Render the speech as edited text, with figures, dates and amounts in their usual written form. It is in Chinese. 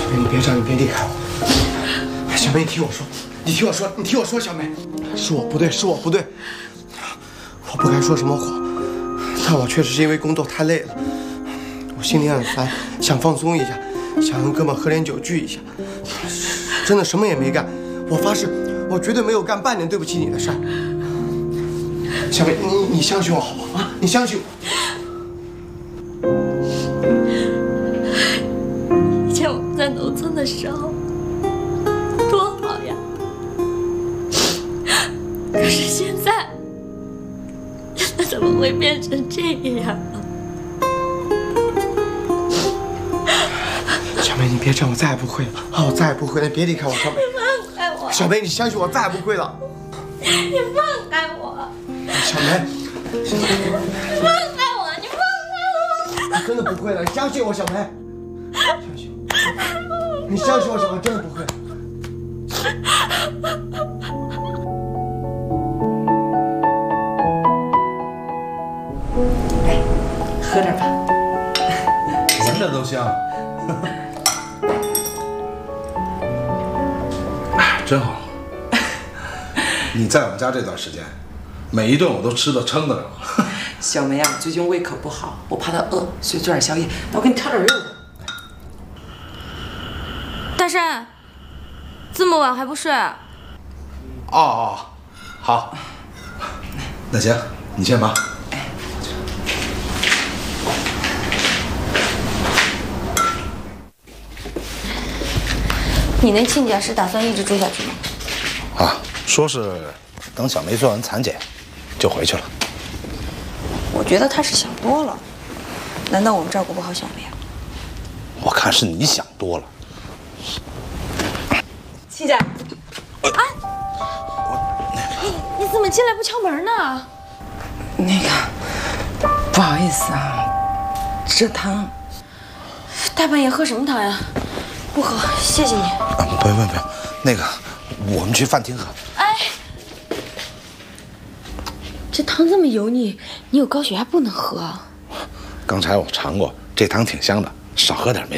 小梅，你别这样，你别离开我。小梅，你听我说，你听我说，你听我说，小梅，是我不对，是我不对，我不该说什么谎，但我确实是因为工作太累了，我心里很烦，想放松一下，想跟哥们喝点酒聚一下，真的什么也没干。我发誓，我绝对没有干半点对不起你的事儿。小梅，你相信我好不好啊？你相信我。 以前我们在农村的时候多好呀，可是现在怎么会变成这样啊？ 小梅，你别这样，我再也不会了啊！我再也不会了，别离开我，小梅。 放开我！ 小梅，你相信我，再也不会了。 你放开我！ 小梅， 你放开我！你放开我！ 我真的不会了，你相信我，小梅。相信我，你相信我，小梅，真的不会。 哎，喝点吧， 闻着都香。真好。你在我们家这段时间，每一顿我都吃得撑得了。 小梅啊，最近胃口不好，我怕她饿，所以做点宵夜。那我给你炒点肉。 大山，这么晚还不睡？ 哦，好。那行，你先忙。 你那亲家是打算一直住下去吗？ 啊，说是等小梅做完产检就回去了。 我觉得他是想多了。难道我们照顾不好小梅啊？ 我看是你想多了。 亲家， 哎，你怎么进来不敲门呢？ 那个，不好意思啊，这汤。 大半夜喝什么汤呀？不喝，谢谢你。 啊，不用，那个，我们去饭厅喝。 哎，这汤这么油腻，你有高血压不能喝。 刚才我尝过，这汤挺香的，少喝点没